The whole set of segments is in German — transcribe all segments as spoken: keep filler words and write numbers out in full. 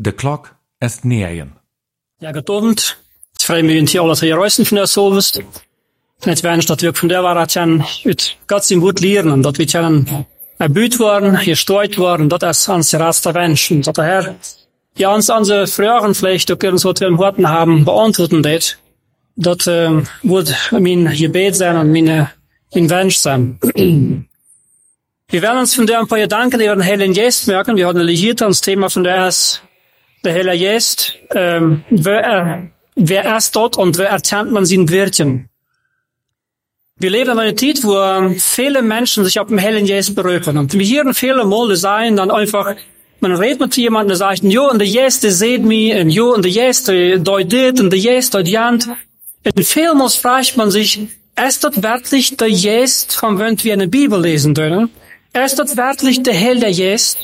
De klok est negen. Ja, god avond. Het vrij me til alle tre røysen for det sovest. Het wens dat we ook van der waar at jan ut Gott sin woord leren, dat we jan erbyt worden, gesteuert worden, dat is ans raadste wens. Und dat der Herr ja uns unsere Fragen vielleicht auch irgendwo zu den Worten haben beantworten wird. Dat äh, wird mein Gebet sein und meine, mein Wunsch sein. Wir werden uns von der ein paar Gedanken über den Heiligen Geist merken. Wir haben religiert das Thema von der ist der Heilige Geist. Ähm, wer, wer ist dort und wer erkennt man sein Wirken? Wir leben in einer Zeit, wo viele Menschen sich auf den Heiligen Geist berufen. Und wir hören viele Mal sein, dann einfach, man redet mit jemandem, der sagt, jo, und der Geist, der sieht mich, und jo, und der Geist, der deut dit, und der Geist, der jant. Und vielmals fragt man sich, ist das wirklich der Geist, von wenn wir eine Bibel lesen können? Ist das wirklich der Heilige Geist?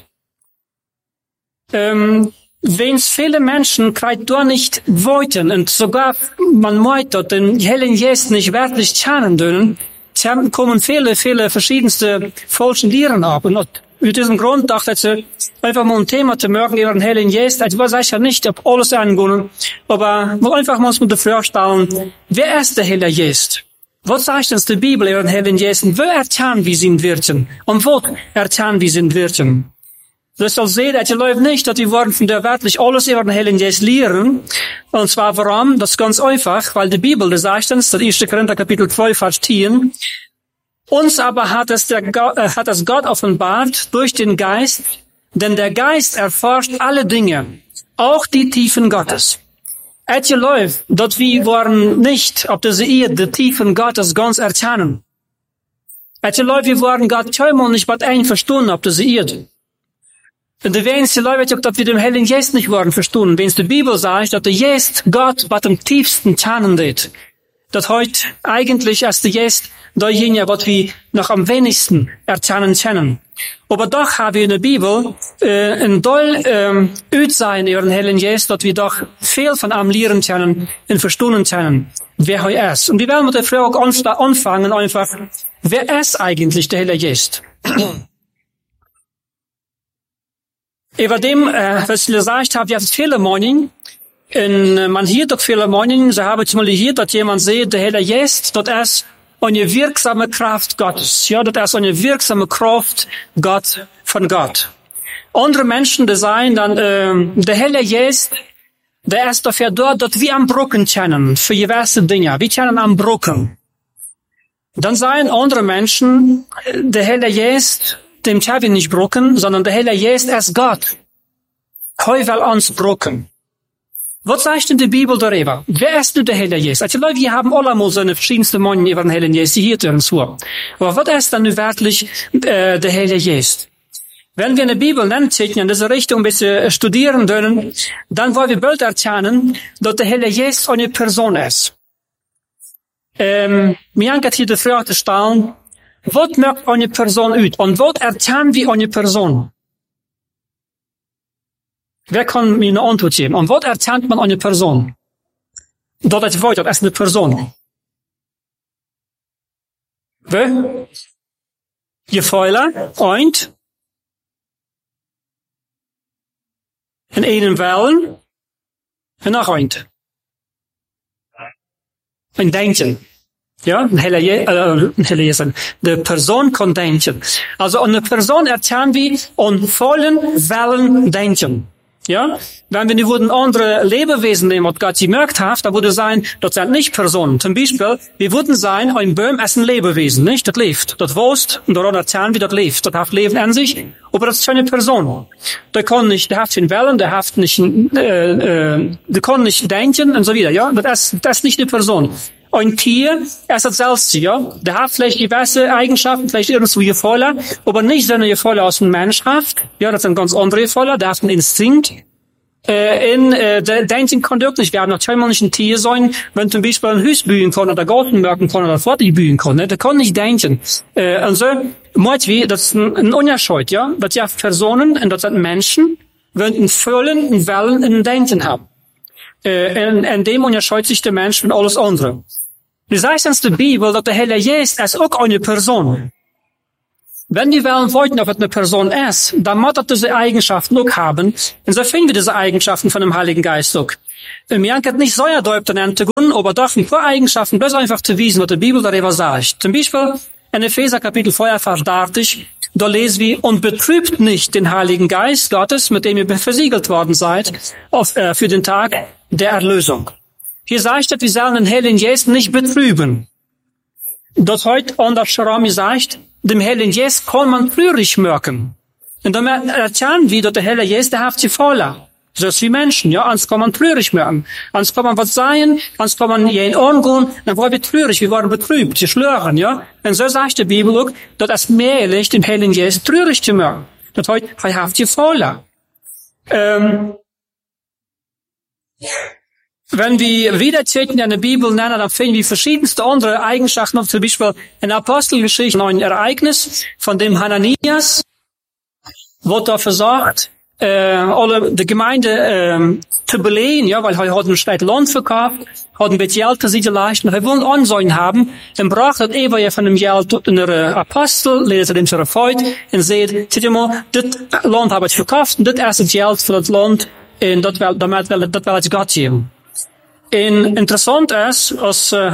Ähm, Wenn's viele Menschen kriegt da nicht wollten und sogar man meint, dass den Heiligen Geist nicht wirklich kennen dürfen, dann kommen viele, viele verschiedenste falsche Lehren ab. Und aus diesem Grund dachte ich, einfach mal ein Thema zu merken über den Heiligen Geist. Ich weiß sicher nicht, ob alles angehen, aber wir einfach mal uns mit der Frage stellen, wer ist der Heilige Geist? Was sagt uns die Bibel über den Heiligen Geist? Und wer erkennen wir sind Wirken? Und wo erkennen wir sind Wirken? Das soll sehen, dass ihr Leute nicht, dass die Worte von der wirklich alles über den Heiligen Geist lehren. Und zwar warum? Das ist ganz einfach, weil die Bibel, das sagt uns, das erste Korinther Kapitel zwei, Vers zehn, uns aber hat es, der, äh, hat es Gott offenbart durch den Geist, denn der Geist erforscht alle Dinge, auch die Tiefen Gottes. Et ihr Leute, dass wir wollen nicht, ob das ihr die Tiefen Gottes ganz erkennen. Et ihr Leute, wir wollen Gott keinmal nicht mit ein verstehen, ob das ihr. Und die wenigsten Leute wird auch, dass wir dem Heiligen Geist nicht worden verstehen. Wenn es die Bibel sagt, dass der Geist Gott was am tiefsten kennen wird. Dass heute eigentlich als der Geist derjenige, was wir noch am wenigsten erkennen können. Aber doch haben wir in der Bibel äh, ein doll ähm, Utsein über den Heiligen Geist, dass wir doch viel von ihm lernen können und verstehen können, wer er ist. Und wir werden mit der Frage anfangen, einfach, wer ist eigentlich der Heilige Geist? Über dem, äh, was ich gesagt habe, wir haben viele Meinungen. Und man hört doch viele Meinungen. So habe ich mal hier, dass jemand sieht, der Heilige Geist, das ist eine wirksame Kraft Gottes. Ja, das ist eine wirksame Kraft Gott, von Gott. Andere Menschen, die sagen dann, äh, der Heilige Geist, der ist dafür dort, dass wir am Brücken kennen, für diverse Dinge. Wir kennen am Brücken. Dann sagen andere Menschen, der Heilige Geist, dem können wir nicht brücken, sondern der Heilige Geist ist Gott. Heu will uns brücken. Was sagt denn die Bibel darüber? Wer ist denn der Heilige Geist? Also Leute, wir haben alle mal so eine verschiedenste Meinung über den Heiligen Geist, die hier uns vor. Aber was ist dann wirklich äh, der Heilige Geist? Wenn wir eine Bibel nennen, in diese Richtung ein bisschen studieren können, dann wollen wir bald erkennen, dass der Heilige Geist eine Person ist. Ähm, mir hat hier die Frage stellen, was macht eine Person aus? Und was erkennen wir eine Person? Wer kann mir eine Antwort geben? Und was erkennt man eine Person? Dat het woord, dat is eine Person. Wer? Gefühle, eint. En einen Wellen. En nog eint. Ein Denken. Ja, ein heller, äh, ein heller Jessen. Die Person kann denken. Also eine Person erkennen wir an vollen Wellen denken. Ja, wenn wir nicht würden andere Lebewesen nehmen, was Gott gemerkt hat, da würde sein, das sind nicht Personen. Zum Beispiel, wir würden sein, ein Baum ist ein Lebewesen, nicht? Das lebt. Das wächst, und daran erzählen wir, das lebt. Das hat Leben an sich, aber das ist keine Person. Der kann nicht, der hat keine Wellen, der hat nicht, äh, äh, der kann nicht denken, und so wieder, ja? Das ist, das ist nicht eine Person. Ein Tier ist das selbst, ja? Der hat vielleicht gewisse Eigenschaften, vielleicht irgendwo Gefühle, aber nicht seine Gefühle aus dem Mensch hat. Ja, das sind ganz andere Gefühle, der hat einen Instinkt. Äh, in, äh, der Denken kann wirklich, wir haben natürlich mal nicht ein Tier sein, wenn zum Beispiel ein Haus bauen kann, oder Garten merken kann, oder Fortlich bauen kann, ne? Der kann nicht denken. Äh, und so, meint wie, das ist ein, ein Unterschied, ja? Das sind Personen, und das sind Menschen, wenn einen vollen, einen Wellen, einen Denken haben. Äh, in, in dem unterscheidet sich der Mensch von alles andere. Wir sagen uns die Bibel, dass der Heilige Geist ist auch eine Person. Wenn wir wollen wollten, ob es eine Person ist, dann muss es diese Eigenschaften auch haben. Und so finden wir diese Eigenschaften von dem Heiligen Geist auch. Wir haben nicht so erdeutert an Tun, aber doch ein paar Eigenschaften, bloß einfach zu wissen, was die Bibel darüber sagt. Zum Beispiel in Epheser Kapitel vier, Vers dreißig, da lesen wir, und betrübt nicht den Heiligen Geist Gottes, mit dem ihr versiegelt worden seid, auf, äh, für den Tag der Erlösung. Hier sagt es, wir sollen den Heiligen Geist nicht betrüben. Dort heute anders Schrami sagt, dem Heiligen Geist kann man trürig merken. Und dann erzählen wir, dass der Heilige Geist, der hat sie voller. So ist wie Menschen, ja, ans kann man trürig merken. Ans kann man was sein, ans kann man je in Ohren gehen, dann wollen wir trürig, wir waren betrübt, wir schlören, ja. Und so sagt die Bibel auch, dass es mehrlich den Heiligen Geist trürig zu merken. Das heute, er hat sie voller. Ähm, Wenn wir Wiedertäten in der Bibel nennen, dann finden wir verschiedenste andere Eigenschaften, zum Beispiel in der Apostelgeschichte ein Ereignis von dem Hananias, wird dafür sorgt, äh, alle die Gemeinde äh, zu belehen, ja, weil er hat einen Schwert Land verkauft, hat ein bisschen Geld für sie geleistet, und er wollte Ansehen haben, und brach das Eber von dem Geld in der Apostel, lehrt er dem Therapeut, und sagt, seht ihr mal, das Land habe ich verkauft, und das erste Geld für das Land, und das will, damit will, das will ich Gott geben. En interessant ist, als äh,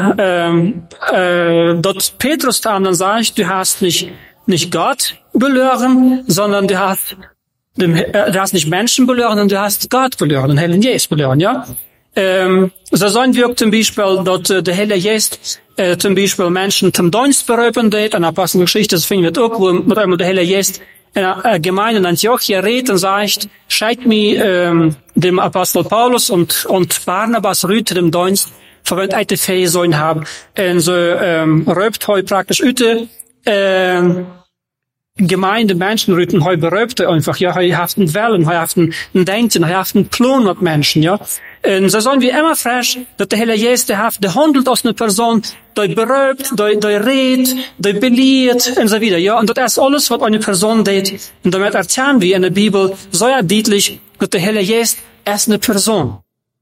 äh, dort Petrus dann sagt, du hast nicht nicht Gott belören, sondern du hast dem, äh, du hast nicht Menschen belören, sondern du hast Gott belören, den Heiligen Geist belören, ja. Ähm, so sollen wir auch zum Beispiel, dort äh, der Heilige Geist äh, zum Beispiel Menschen zum Dienst berüben, in der Apostelgeschichte, das finden wir auch, wo mit einmal der Heilige Geist in der Gemeinde in Antiochia redet und sagt, scheit mir ähm, dem Apostel Paulus und und Barnabas rüte dem Dienst, verwendet eine Fähigkeit sollen haben. Und so ähm, röbt heu praktisch üte ähm, Gemeinde Menschen rüten heu beröbt einfach, ja, heu haften Wellen, heu haften Denken, heu haften Plan mit Menschen, ja. Und so sollen wir immer frisch, dass der Heilige Geist, der haft, der handelt aus einer Person, der berührt, der, der redet, der belehrt, und so wieder, ja. Und das ist alles, was eine Person tut. Und damit erzählen wir in der Bibel sehr deutlich, dass der Heilige Geist ist eine Person.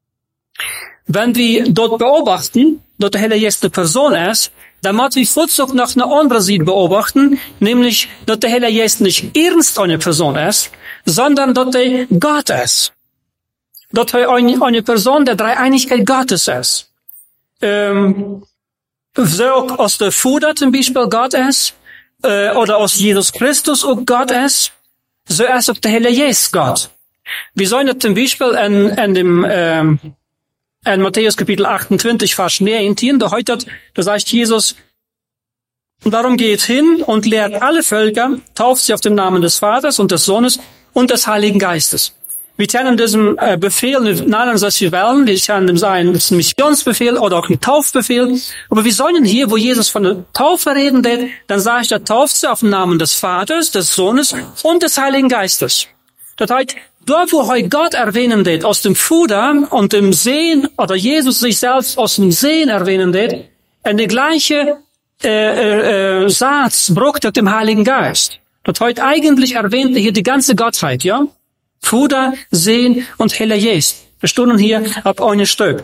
Wenn wir dort beobachten, dass der Heilige Geist eine Person ist, dann muss wir vorzugsweise noch eine andere Seite beobachten, nämlich, dass der Heilige Geist nicht ernst eine Person ist, sondern dass er Gott ist. Dass er eine, eine Person der Dreieinigkeit Gottes ist. Ähm, so auch aus der Vater zum Beispiel Gott ist, äh, oder aus Jesus Christus auch Gott ist, so ist auch der Heilige Geist Gott. Wir sollen das zum Beispiel in, in dem, ähm, in Matthäus Kapitel achtundzwanzig, Vers neunzehn, da heute, da sagt Jesus, darum geht hin und lehrt alle Völker, tauft sie auf den Namen des Vaters und des Sohnes und des Heiligen Geistes. Wir kennen diesen äh, Befehl, nein, was wir wollen, wir kennen dem sein, das ist ein Missionsbefehl oder auch ein Taufbefehl, aber wir sollen hier, wo Jesus von der Taufe reden wird, dann sagt er, tauft sie auf den Namen des Vaters, des Sohnes und des Heiligen Geistes. Das heißt, dort, wo heute Gott erwähnen wird, aus dem Fuder und dem Sehen, oder Jesus sich selbst aus dem Sehen erwähnen wird, in der gleiche äh, äh, Satz brucht er dem Heiligen Geist. Das heute eigentlich erwähnt er hier die ganze Gottheit, ja? Fuder, Sehen und Heiliger Geist. Wir stehen hier ab einem Stück.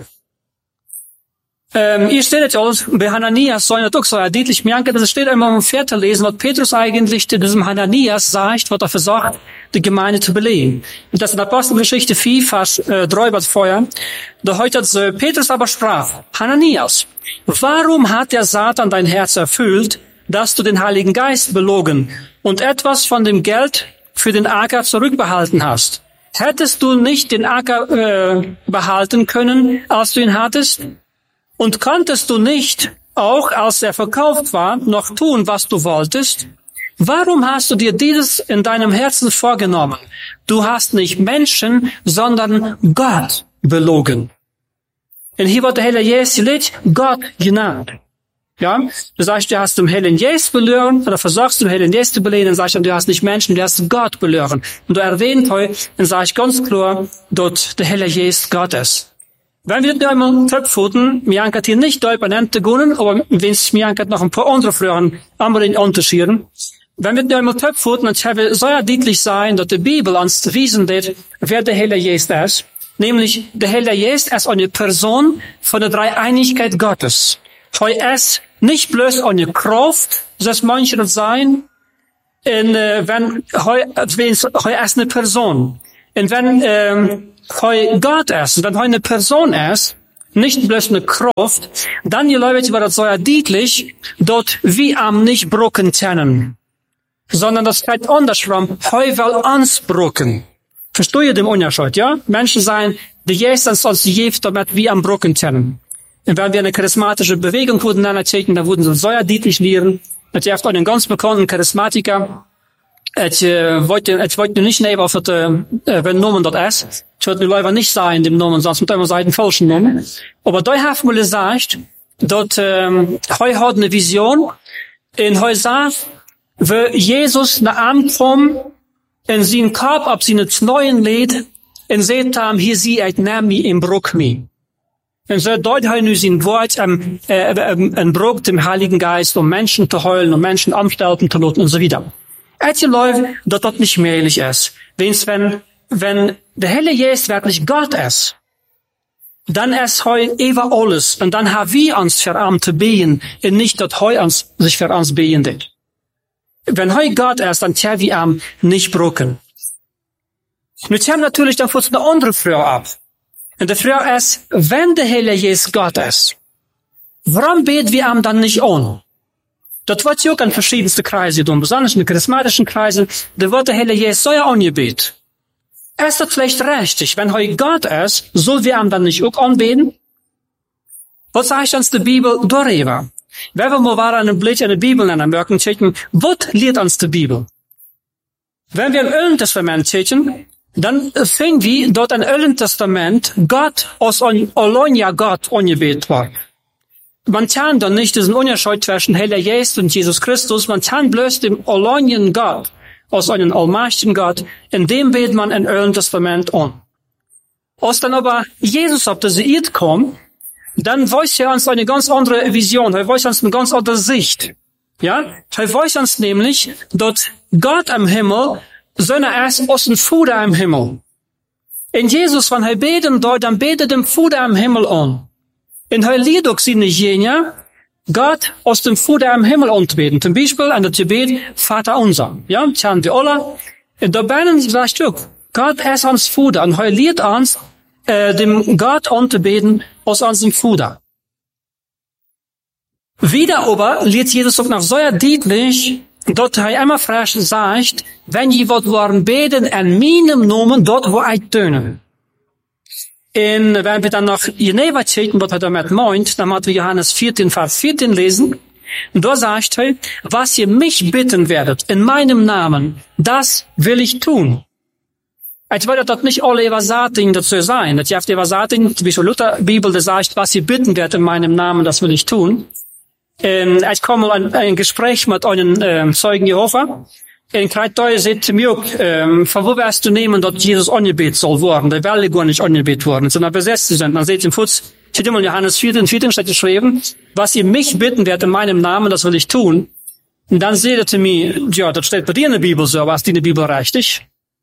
Ähm, ihr steht jetzt alles, bei Hananias soll ich das auch so deutlich merken, dass es steht einmal im Viertel lesen, was Petrus eigentlich zu diesem Hananias sagt, was er versucht, die Gemeinde zu belegen. Und das in der Apostelgeschichte vier, Vers äh, drei bis vorher. Da heute hat äh, Petrus aber sprach, Hananias, warum hat der Satan dein Herz erfüllt, dass du den Heiligen Geist belogen und etwas von dem Geld für den Acker zurückbehalten hast? Hättest du nicht den Acker äh, behalten können, als du ihn hattest? Und konntest du nicht, auch als er verkauft war, noch tun, was du wolltest? Warum hast du dir dieses in deinem Herzen vorgenommen? Du hast nicht Menschen, sondern Gott belogen. Und hier wird der Heilige Geist Gott genannt. Ja, du sagst, du hast den Heiligen Geist belören, oder versuchst den Heiligen Geist zu belegen, dann sagst du, du hast nicht Menschen, du hast Gott belören. Und du erwähnt heute, dann sage ich ganz klar, dort der Heilige Geist Gott ist. Wenn wir da einmal Töpfhuten, mir ankert hier nicht dort benannt zu gehen, aber wenn es mir ankert noch ein paar andere Fragen, aber den unterschieden. Wenn wir da einmal Töpfhuten, dann soll ja deutlich sein, dass die Bibel uns wiesen wird, wer der Heilige Geist ist. Nämlich, der Heilige Geist ist eine Person von der Dreieinigkeit Gottes. Er ist nicht bloß eine Kraft, das manche das sein, in, äh, wenn heu, wenn heu erst eine Person, und wenn ähm, heu Gott ist, wenn heu eine Person ist, nicht bloß eine Kraft, dann, ihr Leute, war das so ja deutlich, dort wie am nicht brocken kennen, sondern das geht andersrum, heu will ans brocken. Versteht ihr den Unterschied, ja? Menschen sein, die Jesus als Jeff damit wie am brocken kennen. Und wenn wir eine charismatische Bewegung wurden dann erzählen, dann wurden sie so ja deutlich lernen, dass ihr habt einen ganz bekannten Charismatiker, ich äh, wollte, ich wollte nicht nehmen, was das, äh, wenn Nomen dort ist. Ich wollte die Leute nicht sagen, dem Nomen, sonst mit immer sagen, falschen Nomen. Aber da hat man gesagt, dort, ähm, heu hat eine Vision, in heu sagt, wo Jesus nach ankommt, in seinen Kopf, ab seine neuen Lied, in seht haben, hier sie, ich nehm mich im Bruck mich. Und so dort heu nu sein Wort, ähm, äh, ähm, ein Bruck dem Heiligen Geist, um Menschen zu heulen, um Menschen amstelten zu lassen und so wieder. Et je Leute, dat dat nicht möglich ist. Wenn's, wenn, wenn der Heilige Jesus wirklich Gott ist, dann ist heu eva alles, und dann haben wir uns für am zu beten, und nicht, dass heu uns sich für uns behendet. Wenn heu Gott ist, dann tja wir am nicht brocken. Nun tja natürlich dann kurz eine andere Frage ab. Und die Frage ist, wenn der Heilige Jesus Gott ist, warum beten wir am dann nicht an? Das wird ja auch in verschiedensten Kreisen tun, besonders in den charismatischen Kreisen, da wird der Heilige Jesus so ja angebetet. Ist das vielleicht richtig? Wenn heu Gott ist, soll wir ihm dann nicht auch anbeten? Was sagt uns die Bibel darüber? Wenn wir mal waren einen Blick in die Bibel nennen, wir können checken, was lehrt uns die Bibel? Wenn wir im Alten Testament checken, dann finden wir dort im Alten Testament Gott als ein allein ja Gott angebetet wird. Man kann dann nicht diesen Unterschied zwischen Heilige Jesus und Jesus Christus, man kann bloß dem alleinigen Gott, als einen allmächtigen Gott, in dem betet man im Alten Testament an. Als dann aber Jesus auf diese Erde kommt, dann weiß er uns eine ganz andere Vision, er weiß uns eine ganz andere Sicht. Ja? Er weiß uns nämlich, dass Gott am Himmel, seiner erst aus dem Vater am Himmel. In Jesus, wenn er beten dort, dann betet dem Vater am Himmel an. In heu lied auch seine Genia, Gott aus dem Vater am Himmel anbeten. Zum Beispiel an der Gebet, Vater unser. Ja, tjan wir alle. Und da beten sagt auch, Gott ist uns Vater. Und heu lied uns, äh, dem Gott anzubeten aus unserem Vater. Wieder aber lied Jesus auch noch so deutlich, dort er immer frisch sagt, wenn je wat waren beten en meinem Namen, dort wo ich töne. Und wenn wir dann noch Geneva checken, was er damit meint, dann haben wir Johannes vierzehn, Vers vierzehn lesen. Und da sagt er, was ihr mich bitten werdet, in meinem Namen, das will ich tun. Ich will das nicht alle Evasating dazu sein. Das ist Evasating, wie so Luther Bibel, der sagt, was ihr bitten werdet in meinem Namen, das will ich tun. Und ich komme in ein Gespräch mit einem ähm, Zeugen Jehova. In Kreiteu sagt zu mir, ähm, von wo wirst du nehmen, dass Jesus angebetet soll worden? Der will gar nicht angebetet worden, sondern besetzt sind. Dann seht ihr im Fuß, steht immer in Johannes vierzehn, vierzehn steht geschrieben, was ihr mich bitten werdet in meinem Namen, das will ich tun. Und dann seht ihr zu mir, ja, das steht bei dir in der Bibel so, was die in der Bibel richtig?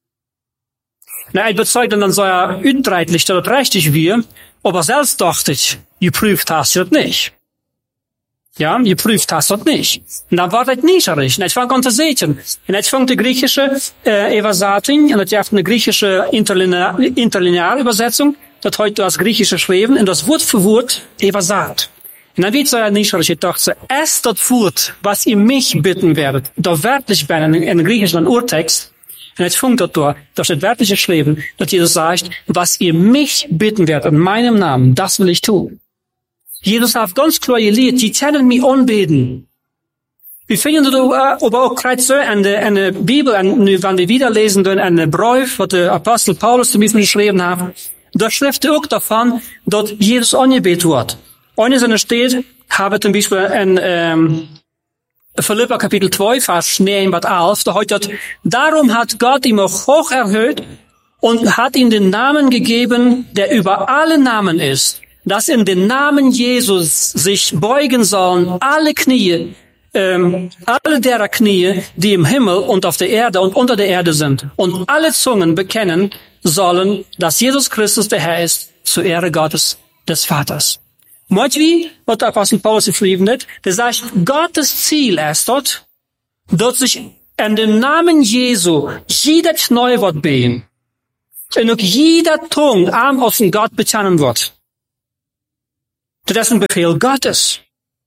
Na, ich bezeuge dann so ja utreitlich, dass das richtig wir, aber selbst dachte ich, geprüft hast du das nicht. Ja, geprüft hast du das nicht. Und dann war das nicht richtig. Und ich fange an zu sehen. Und ich fange die griechische äh, Evasating, und das ist eine griechische interlinear, interlineare Übersetzung, das heute das griechische Schreiben, und das Wort für Wort Evasat. Und dann wird so ja nicht richtig. Ich dachte, es das Wort, was ihr mich bitten werdet, da wörtlich bei einem, einem griechischen Urtext, und ich fange dort da, das steht wörtliche Schreiben, dass Jesus sagt, was ihr mich bitten werdet in meinem Namen, das will ich tun. Jesus hat ganz klar gelehrt, die können mich anbeten. Wir finden da aber auch gerade so in der, in der Bibel, wenn wir wieder lesen, in der Brief, was der Apostel Paulus zum Beispiel geschrieben hat, da schrift er auch davon, dass Jesus angebetet wird. Eines in der steht, habe zum Beispiel in ähm, Philipper Kapitel zwei, Vers neun bis elf, da heißt, darum hat Gott ihn auch hoch erhöht und hat ihm den Namen gegeben, der über alle Namen ist, dass in den Namen Jesus sich beugen sollen alle Knie, ähm, alle derer Knie, die im Himmel und auf der Erde und unter der Erde sind, und alle Zungen bekennen sollen, dass Jesus Christus der Herr ist, zur Ehre Gottes des Vaters. Meint wie, was der Apostel Paulus geschrieben hat, der sagt, Gottes Ziel ist dort, dort sich in dem Namen Jesu jeder Knie wird behen. Und auch jeder Tung arm aus dem Gott bekennen wird. Das ist ein Befehl Gottes.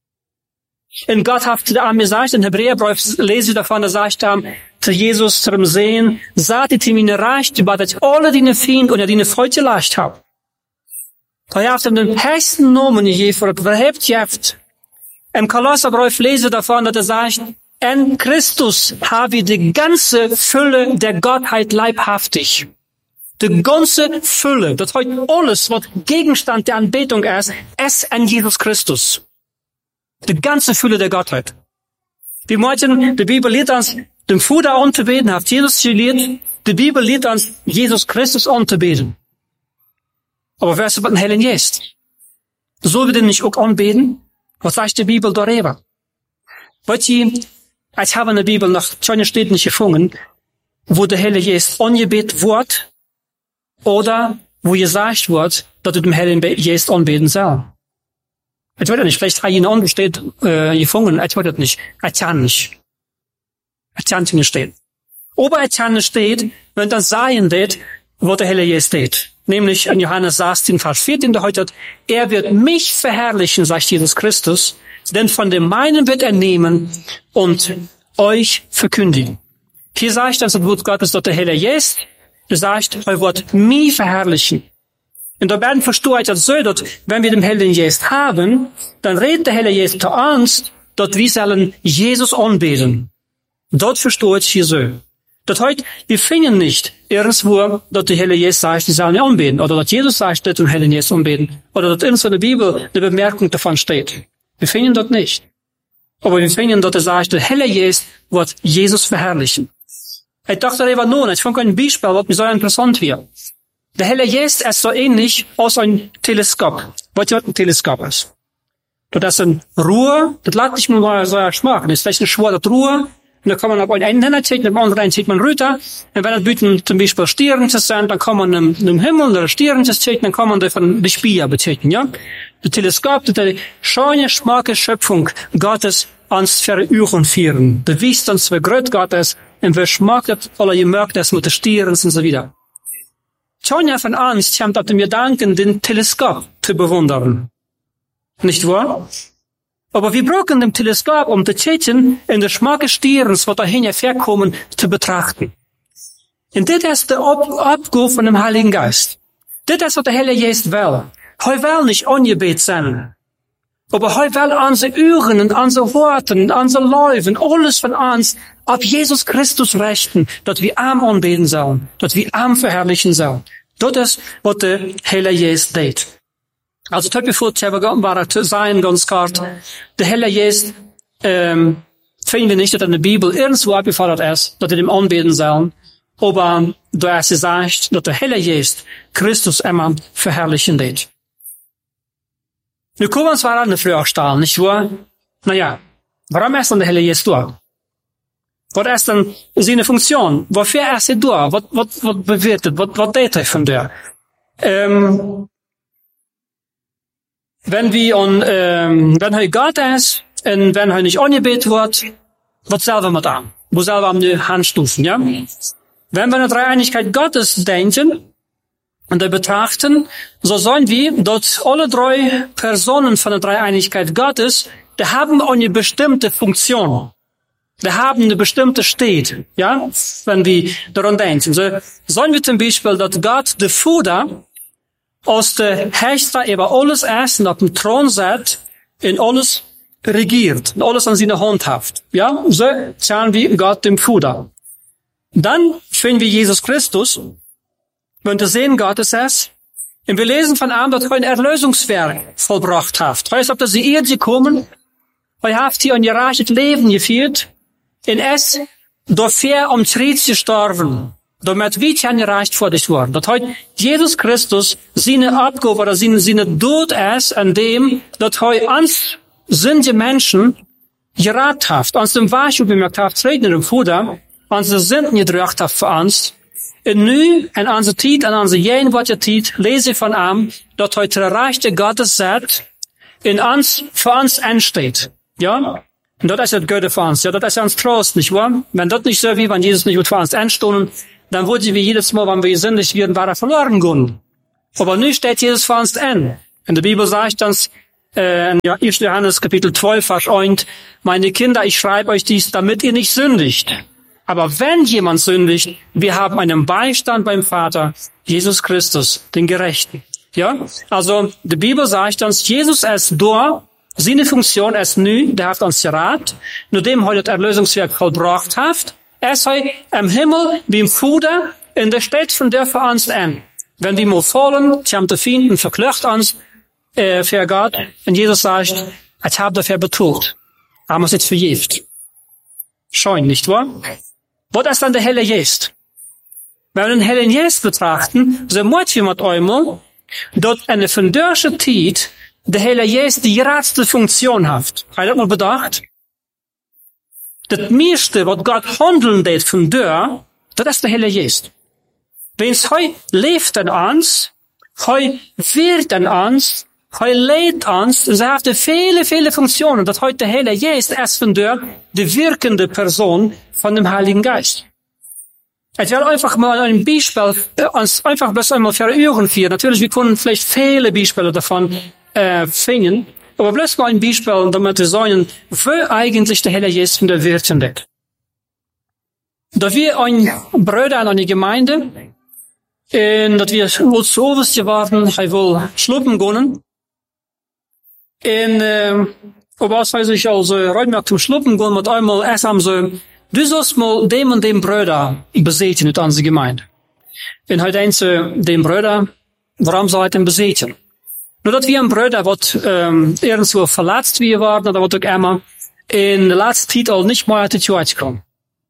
Und Gott hat zu ihm gesagt, in Hebräerbrief lese ich davon, da sagt er zu Jesus, zu dem Sehen, sagt ihr meine Recht, über das alle deine Feinde und deine Freude leicht haben. Da hat er den höchsten Namen gegeben, verhebt jeft. Im Kolosserbrief lese ich davon, dass er sagt, in Christus habe ich die ganze Fülle der Gottheit leibhaftig. Die ganze Fülle, das heißt alles, was Gegenstand der Anbetung ist, ist in Jesus Christus. Die ganze Fülle der Gottheit. Wir möchten, die Bibel lehrt uns, den Vater anzubeten, hat Jesus gelehrt, die Bibel lehrt uns, Jesus Christus anzubeten. Aber wer ist mit dem Heiligen Geist? Sollen wir den nicht auch anbeten? Was sagt die Bibel darüber? Weißt du, ich habe in der Bibel noch keine Städte nicht gefunden, wo der Heilige Geist angebetet wird, oder wo gesagt wird, dass du dem Heiligen Geist anbeten soll. Ich weiß nicht, vielleicht hat jemand anderes steht, äh, gefunden, ich weiß das nicht. Ich kann nicht. Ich kann nicht stehen. Aber ich kann nicht steht, wenn das sein wird, wo der Heilige Geist steht. Nämlich in Johannes sechzehn, Vers vierzehn, da heute, er wird mich verherrlichen, sagt Jesus Christus, denn von dem meinen wird er nehmen und euch verkündigen. Hier sagt das Wort Gottes, dass der Heilige Geist, er sagt, er wird mich verherrlichen. Und da werden versteht das so, dass wenn wir den Heiligen Geist haben, dann redet der Heilige Geist zu uns, dass wir sollen Jesus anbeten. Dort versteht hier so. Das heißt, wir finden nicht irgendwo, dass der Heilige Geist sagt, die sollen nicht anbeten, oder dass Jesus sagt, dass den Heiligen Geist anbeten, oder dass irgendwo in der Bibel eine Bemerkung davon steht. Wir finden das nicht. Aber wir finden, dass er sagt, der Heilige Geist wird Jesus verherrlichen. Ich dachte darüber nun, ich fand ein Beispiel, was mir so interessant wird. Der Heilige Geist ist so ähnlich aus einem Teleskop. Was ein Teleskop ist? Das ist ein Rohr, das lässt nicht mal so schmacken. Das ist vielleicht ein schwarzes Rohr, und da kann man auf einen Ende ziehen, auf den anderen zieht man runter. Und wenn das Büten zum Beispiel Stirn zu sein, dann kann man im, im Himmel oder Stirn zu ziehen, dann kann man davon die Spiegel beziehen, ja? Das Teleskop, das ist die schöne, schmacke Schöpfung Gottes ans Verühren führen. Das wisst uns, wie groß Gott ist, und wie schmackt das, oder ihr merkt das mit den Stirn und so wieder. Tanja von Angst kommt auf den Gedanken, den Teleskop zu bewundern. Nicht wahr? Aber wir brauchen den Teleskop, um die Tschetschen in der schmacke Stierens, was dahin herkommen, zu betrachten. Und das ist der Ab Abgabe von dem Heiligen Geist. Das ist, was der Heilige Geist will. Er will nicht angebet sein. Aber er will unsere Ohren und unsere Worte und unsere Leben, alles von uns, ab Jesus Christus rechten, dass wir arm anbeten sollen, dass wir arm verherrlichen sollen. Das ist, was der Heilige Geist tut. Also, tot bevor war zu sein, ganz kort, der Heilige Geist, ähm, finden wir nicht, dass in der Bibel irgendwo abgefordert ist, dass wir dem anbeten sollen, aber da ist gesagt, dass der Heilige Geist Christus immer verherrlichen tut. Nu kommen wir zwar an der Frühstall, nicht wahr? Naja, warum ist dann der Heilige Geist da? Was ist dann seine Funktion? Wofür ist er da? Was, was, was bewirkt? Was, was tut er von der? Ähm, wenn wir an, ähm, wenn er Gott ist, und wenn er nicht angebetet wird, was selber wir da? Wo selber am die Handstufen, ja? Wenn wir an die Dreieinigkeit Gottes denken, und da betrachten, so sollen wir, dass alle drei Personen von der Dreieinigkeit Gottes, die haben eine bestimmte Funktion. Die haben eine bestimmte State, ja, wenn wir daran denken. So sollen wir zum Beispiel, dass Gott, der Vater, aus der Herrscher über alles ist und auf dem Thron sitzt, in alles regiert, und alles an seiner Hand hat. Ja, so zählen wir Gott dem Vater. Dann finden wir Jesus Christus, wenn der Sehen Gottes ist, und wir lesen von ihm, dass er ein Erlösungswerk vollbracht hat. Heißt, ob das die Erde gekommen, er hat hier ein gereiches Leben geführt, und es dafür um Schritt gestorben, damit wir kein gereicht vor dich worden. Das heißt, Jesus Christus, seine Abgabe oder seine, seine Tod ist, an dem, dass er uns sündige Menschen gerat hat, uns dem Wahrheit bemerkt hat, treten in dem Vater, unsere Sünden gedrückt hat für uns. Und nu, in unserer Zeit, in unserer jenwärtigen Zeit, lese ich von ihm, dass heute der Reich der Gottes sagt, in uns, für uns entsteht. Ja? Und das ist das Gute für uns. Ja, das ist ja uns Trost, nicht wahr? Wenn das nicht so wie, wenn Jesus nicht gut für uns einstunden, dann würde wir jedes Mal, wenn wir sündig werden, war er verloren gehen. Aber nun steht Jesus für uns an. In der Bibel sagt uns, äh, in erster Johannes Kapitel zwölf, Vers eins, meine Kinder, ich schreibe euch dies, damit ihr nicht sündigt. Aber wenn jemand sündigt, wir haben einen Beistand beim Vater, Jesus Christus, den Gerechten. Ja? Also, die Bibel sagt uns, Jesus ist da, seine Funktion ist nu, der hat uns geraten, nachdem heute das Erlösungswerk vollbracht hat, er ist heute im Himmel, wie im Fuder, in der steht von der für uns an. Wenn wir mal fallen, die haben die Finden verklagt uns, äh, für Gott, und Jesus sagt, ich habe dafür betrügt. Haben wir es jetzt vergift. Schein, nicht wahr? Was ist dann der helle Geist? Wenn wir den hellen Geist betrachten, so muss jemand einmal, dort eine verdörrte Zeit, der helle Geist die geradste Funktion hat. Habt ihr das mal bedacht? Das meiste, was Gott handeln lässt von der, das ist der helle Geist. Wenn es heu lebt an uns, heu wird an uns, heu lebt uns, so hat er viele, viele Funktionen. Das heute der helle Geist ist von der, die wirkende Person von dem Heiligen Geist. Ich werde einfach mal ein Beispiel, äh, uns einfach bloß einmal verüren für. Natürlich, wir können vielleicht viele Beispiele davon äh, finden, aber bloß mal ein Beispiel, damit wir sehen, wo eigentlich der Heilige Geist von der Wirten liegt. Da wir ein Bruder an eine Gemeinde, und dass wir wohl zu oberst geworden, ich will schluppen gehen, und äh, aber was weiß ich, also, heute zum Schluppen gehen, mit einmal erst haben sie, du sollst mal dem und dem Bruder besäten in unsere Gemeinde. Und heute eins, dem Bruder, warum soll er den besäten? Nur dass wir ein Bruder, was ähm, irgendwo verletzt wir waren, oder was auch immer, in der letzten Zeit auch nicht mehr zu Tür kommen.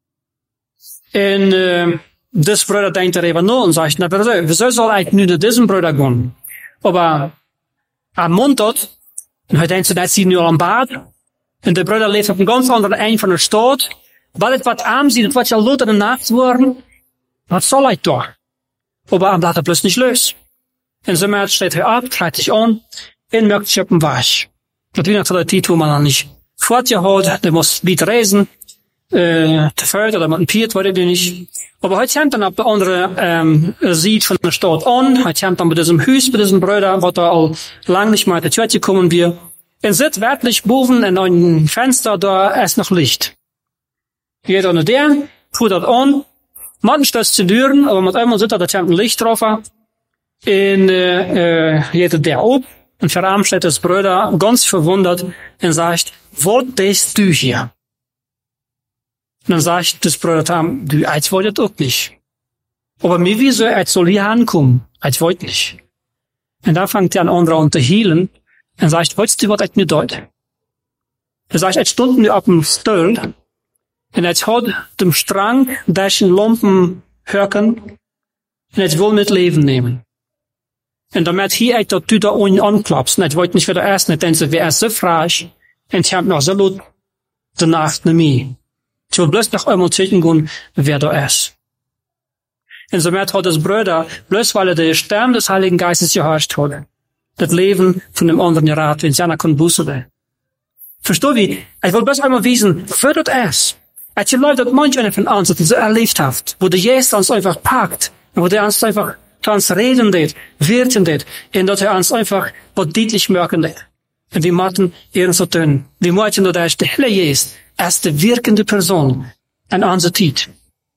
Und äh, das Bruder denkt darüber nach und sagt, na, wieso soll ich nu zu diesem Bruder gehen? Aber am Montag, und heute denkt, dass sie nur am Bad, und der Bruder lebt auf einem ganz anderen Ende von der Stadt, weil es was arm sieht, was ja laut in der Nacht worden, was soll ich da? Aber er bleibt plötzlich los. Und so merkt, steht er ab, treibt sich an, und merkt sich auf dem Wasch. Das ist nach der Zeit, wo man dann nicht fortgeholt, der muss wieder reisen, äh, der Feld oder mit dem Piet, weiß ich nicht. Aber heute kommt dann ab der andere, ähm, sieht von der Stadt an, heute kommt dann bei diesem Haus, bei diesem Bruder, was da all lang nicht mal in die Tür gekommen wir. Und sitzt wirklich boven in einem Fenster, da ist noch Licht. Geht unter der, tut das an, man stößt zu Türen, aber mit einmal sitzt da, da kommt ein Licht drauf, und, äh, äh, geht der ab, und vor allem steht das Bruder ganz verwundert und sagt, was tust du hier? Und dann sagt das Bruder, du, ich wollte das auch nicht. Aber mir wieso, ich soll hier ankommen? Ich wollte nicht. Und da fängt der an andere an zu hielen, und sagt, weißt du, was ich mir deut? Er sagt, ich stund mir auf dem Stuhl, und ich hat dem Strang, dessen Lumpen hören, und ich will mit Leben nehmen. Und damit hier ich dort da unten anklopst, und ich wollte nicht wieder essen, ich denke, wer ist so frisch, und ich hab noch so laut die Nacht nicht mehr. Ich will bloß noch einmal checken gehen, wer da ist. Und somit hat das Bruder, bloß weil er den Stern des Heiligen Geistes gehorcht hat, das Leben von dem anderen Rat, wenn seiner kann Buße will. Versteh wie? Ich will bloß einmal wissen, wer das ist. Ich glaube, dass manch einer von uns das so erlebt hat, wo der Jesus uns einfach packt, wo der uns einfach zu uns reden lässt, wirten lässt, und dass er uns einfach was deutlich merken lässt. Und wir machen ihren so tun. Wir möchten, dass er der Heilige Jesus als die wirkende Person in unserer Zeit.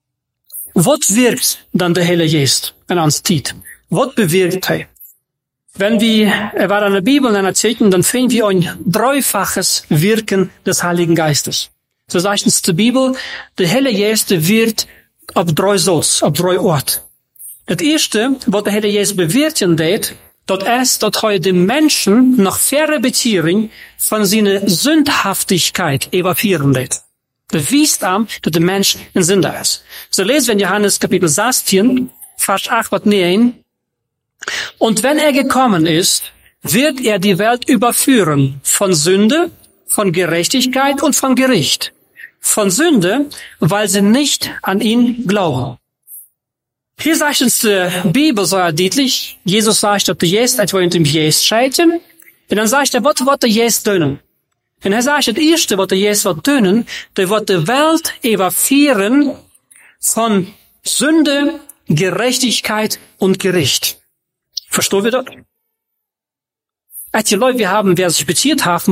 Was wirkt dann der Heilige Geist in unserer Zeit? Was bewirkt er? Wenn wir, er war in der Bibel in erzählen, dann finden wir ein dreifaches Wirken des Heiligen Geistes. So sagt uns die Bibel, der Heilige Geist wird auf drei Sorts, auf drei Orten. Das erste, was der Heilige Geist bewirken lässt, das ist, dass er den Menschen nach fairer Beziehung von seiner Sündhaftigkeit evapieren lässt. Bewiest am, dass der Mensch ein Sünder ist. So lesen wir in Johannes Kapitel sechzehn, Vers acht bis neun. Und wenn er gekommen ist, wird er die Welt überführen von Sünde, von Gerechtigkeit und von Gericht. Von Sünde, weil sie nicht an ihn glauben. Hier sagt uns die Bibel so deutlich, Jesus sagt, dass der Jesus etwa in dem Jesus scheitern, und dann sagt er, was wird der Jesus tun? En hij sagt, het eerste wat de Jezus wil doen, der wird de Welt evacueren von Sünde, Gerechtigkeit und Gericht. Verstehen wir das? Als die Leute, wir haben, wer sich beziert haben,